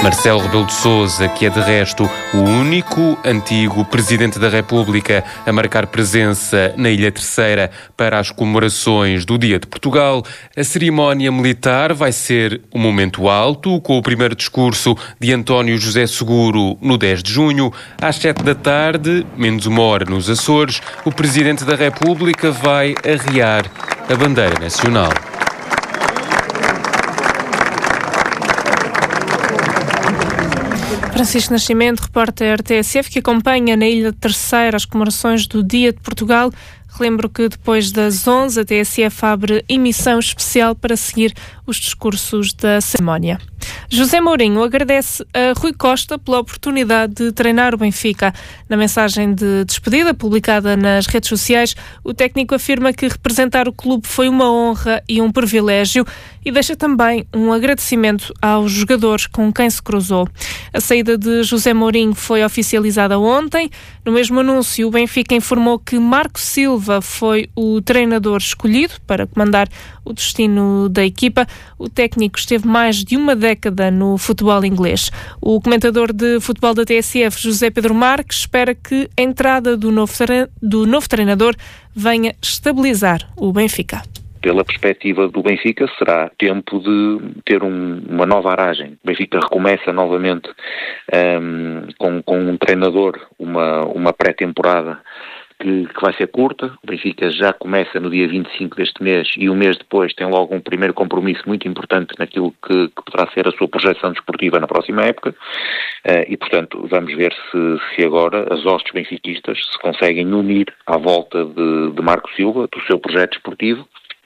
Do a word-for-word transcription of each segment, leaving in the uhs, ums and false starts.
Marcelo Rebelo de Sousa, que é de resto o único antigo Presidente da República a marcar presença na Ilha Terceira para as comemorações do Dia de Portugal. A cerimónia militar vai ser um momento alto, com o primeiro discurso de António José Seguro no dez de junho. Às sete da tarde, menos uma hora nos Açores, o Presidente da República vai arriar a bandeira nacional. Francisco Nascimento, repórter R T S F, que acompanha na Ilha Terceira as comemorações do Dia de Portugal. Relembro que depois das onze a T S F abre emissão especial para seguir os discursos da cerimónia. José Mourinho agradece a Rui Costa pela oportunidade de treinar o Benfica. Na mensagem de despedida publicada nas redes sociais, o técnico afirma que representar o clube foi uma honra e um privilégio e deixa também um agradecimento aos jogadores com quem se cruzou. A saída de José Mourinho foi oficializada ontem. No mesmo anúncio, o Benfica informou que Marco Silva foi o treinador escolhido para comandar o destino da equipa. O técnico esteve mais de uma década no futebol inglês. O comentador de futebol da T S F, José Pedro Marques, espera que a entrada do novo, do novo treinador venha estabilizar o Benfica. Pela perspectiva do Benfica, será tempo de ter um, uma nova aragem. O Benfica recomeça novamente um, com, com um treinador, uma, uma pré-temporada que, que vai ser curta. O Benfica já começa no dia vinte e cinco deste mês e um mês depois tem logo um primeiro compromisso muito importante naquilo que, que poderá ser a sua projeção desportiva na próxima época. Uh, e, portanto, vamos ver se, se agora as hostes benfiquistas se conseguem unir à volta de, de Marco Silva, do seu projeto desportivo.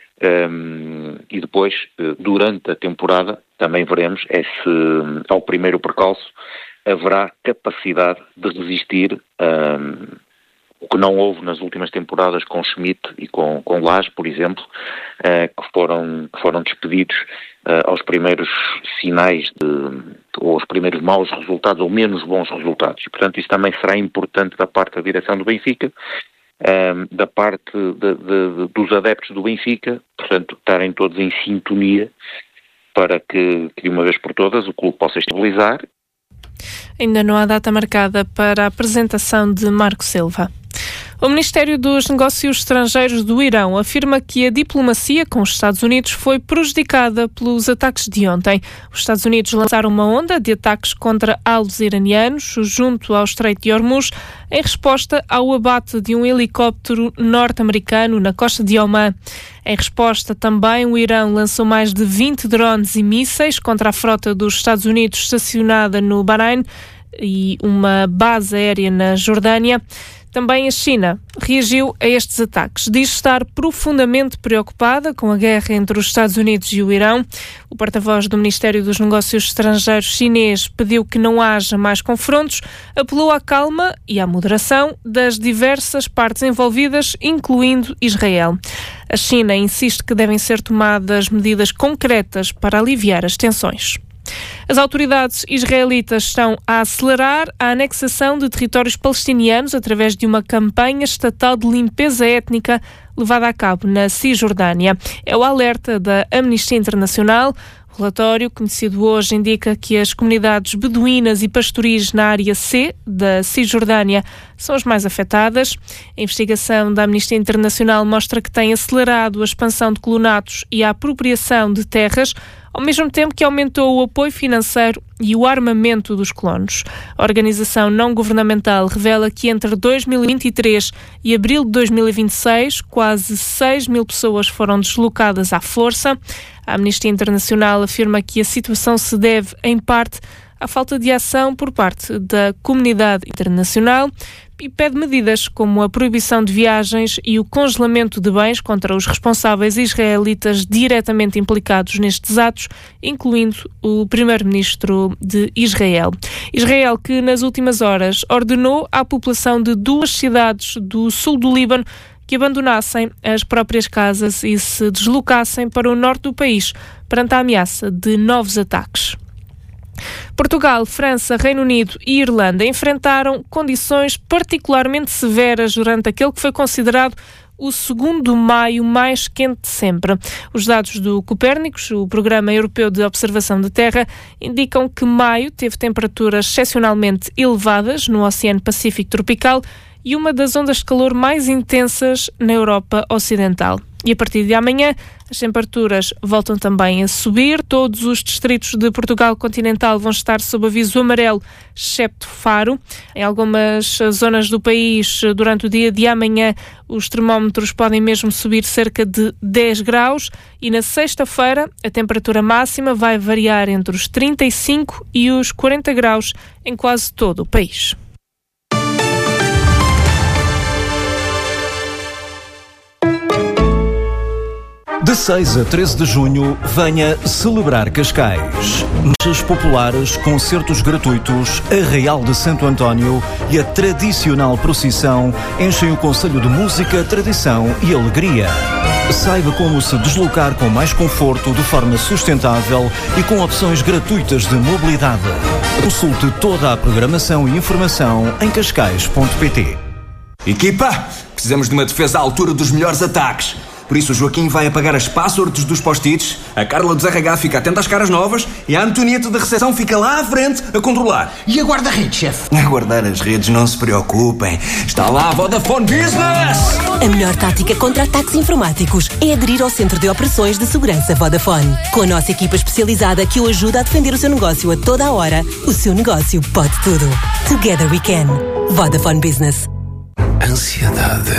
Um, e depois, durante a temporada, também veremos é se, ao primeiro percalço, haverá capacidade de resistir um, o que não houve nas últimas temporadas com Schmidt e com, com Lage, por exemplo, uh, que, foram, que foram despedidos uh, aos primeiros sinais, de, ou aos primeiros maus resultados, ou menos bons resultados. E, portanto, isso também será importante da parte da direção do Benfica, Um, da parte de, de, de, dos adeptos do Benfica, portanto, estarem todos em sintonia para que, que, de uma vez por todas, o clube possa estabilizar. Ainda não há data marcada para a apresentação de Marco Silva. O Ministério dos Negócios Estrangeiros do Irão afirma que a diplomacia com os Estados Unidos foi prejudicada pelos ataques de ontem. Os Estados Unidos lançaram uma onda de ataques contra alvos iranianos junto ao Estreito de Hormuz em resposta ao abate de um helicóptero norte-americano na costa de Omã. Em resposta também, o Irão lançou mais de vinte drones e mísseis contra a frota dos Estados Unidos estacionada no Bahrein e uma base aérea na Jordânia. Também a China reagiu a estes ataques. Diz estar profundamente preocupada com a guerra entre os Estados Unidos e o Irão. O porta-voz do Ministério dos Negócios Estrangeiros chinês pediu que não haja mais confrontos, apelou à calma e à moderação das diversas partes envolvidas, incluindo Israel. A China insiste que devem ser tomadas medidas concretas para aliviar as tensões. As autoridades israelitas estão a acelerar a anexação de territórios palestinianos através de uma campanha estatal de limpeza étnica levada a cabo na Cisjordânia. É o alerta da Amnistia Internacional. O relatório, conhecido hoje, indica que as comunidades beduínas e pastoris na área C da Cisjordânia são as mais afetadas. A investigação da Amnistia Internacional mostra que tem acelerado a expansão de colonatos e a apropriação de terras, ao mesmo tempo que aumentou o apoio financeiro e o armamento dos colonos. A organização não-governamental revela que entre dois mil e vinte e três e abril de dois mil e vinte e seis, quase seis mil pessoas foram deslocadas à força. A Amnistia Internacional afirma que a situação se deve, em parte, à falta de ação por parte da comunidade internacional e pede medidas como a proibição de viagens e o congelamento de bens contra os responsáveis israelitas diretamente implicados nestes atos, incluindo o primeiro-ministro de Israel. Israel, que nas últimas horas ordenou à população de duas cidades do sul do Líbano que abandonassem as próprias casas e se deslocassem para o norte do país perante a ameaça de novos ataques. Portugal, França, Reino Unido e Irlanda enfrentaram condições particularmente severas durante aquele que foi considerado o segundo maio mais quente de sempre. Os dados do Copérnicos, o Programa Europeu de Observação de Terra, indicam que maio teve temperaturas excepcionalmente elevadas no Oceano Pacífico tropical e uma das ondas de calor mais intensas na Europa Ocidental. E a partir de amanhã, as temperaturas voltam também a subir. Todos os distritos de Portugal continental vão estar sob aviso amarelo, excepto Faro. Em algumas zonas do país, durante o dia de amanhã, os termómetros podem mesmo subir cerca de dez graus. E na sexta-feira, a temperatura máxima vai variar entre os trinta e cinco e os quarenta graus em quase todo o país. De seis a treze de junho, venha celebrar Cascais. Marchas populares, concertos gratuitos, Arraial de Santo António e a tradicional procissão enchem o concelho de música, tradição e alegria. Saiba como se deslocar com mais conforto, de forma sustentável e com opções gratuitas de mobilidade. Consulte toda a programação e informação em cascais ponto pt. Equipa, precisamos de uma defesa à altura dos melhores ataques. Por isso o Joaquim vai apagar as passwords dos post-its, a Carla do R H fica atenta às caras novas e a Antonieta da recepção fica lá à frente a controlar. E a guarda-redes, chefe? A guardar as redes, não se preocupem. Está lá a Vodafone Business! A melhor tática contra ataques informáticos é aderir ao Centro de Operações de Segurança Vodafone. Com a nossa equipa especializada que o ajuda a defender o seu negócio a toda a hora, o seu negócio pode tudo. Together we can. Vodafone Business. Ansiedade.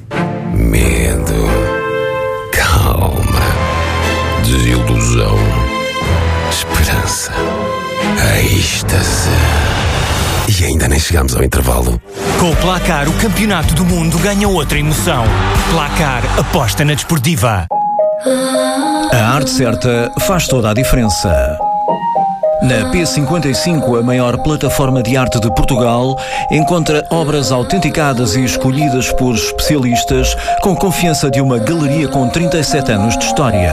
Medo. Calma, desilusão, esperança, êxtase. E ainda nem chegamos ao intervalo. Com o Placar, o campeonato do mundo ganha outra emoção. Placar, aposta na desportiva. A arte certa faz toda a diferença. Na P cinquenta e cinco, a maior plataforma de arte de Portugal, encontra obras autenticadas e escolhidas por especialistas com confiança de uma galeria com trinta e sete anos de história.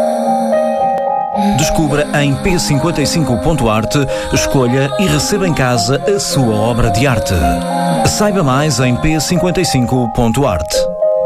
Descubra em p cinquenta e cinco ponto arte, escolha e receba em casa a sua obra de arte. Saiba mais em p cinquenta e cinco ponto arte.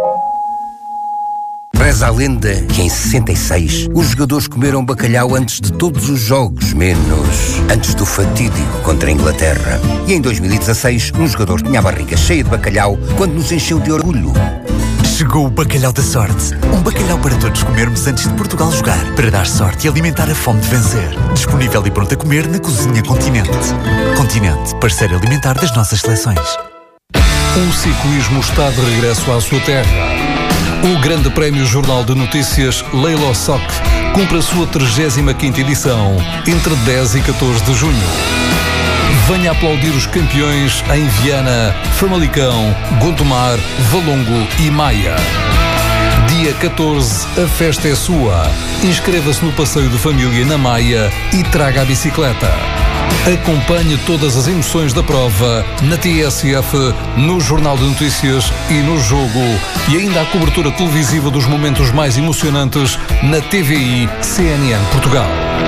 Reza a lenda que em sessenta e seis os jogadores comeram bacalhau antes de todos os jogos, menos antes do fatídico contra a Inglaterra. E em dois mil e dezasseis um jogador tinha a barriga cheia de bacalhau quando nos encheu de orgulho. Chegou o Bacalhau da Sorte. Um bacalhau para todos comermos antes de Portugal jogar. Para dar sorte e alimentar a fome de vencer. Disponível e pronto a comer na Cozinha Continente. Continente, parceiro alimentar das nossas seleções. O ciclismo está de regresso à sua terra. O Grande Prémio Jornal de Notícias Leilo Soc cumpre a sua trigésima quinta edição, entre dez e catorze de junho. Venha aplaudir os campeões em Viana, Famalicão, Gondomar, Valongo e Maia. Dia catorze, a festa é sua. Inscreva-se no passeio de família na Maia e traga a bicicleta. Acompanhe todas as emoções da prova na T S F, no Jornal de Notícias e no Jogo. E ainda a cobertura televisiva dos momentos mais emocionantes na T V I C N N Portugal.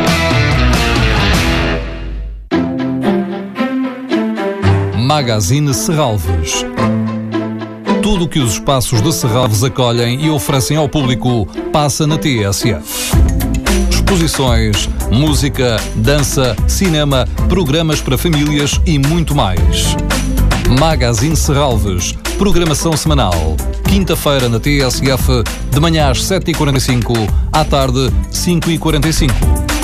Magazine Serralves. Tudo o que os espaços de Serralves acolhem e oferecem ao público passa na T S F. Exposições, música, dança, cinema, programas para famílias e muito mais. Magazine Serralves, programação semanal. Quinta-feira na T S F, de manhã às sete e quarenta e cinco, à tarde cinco e quarenta e cinco.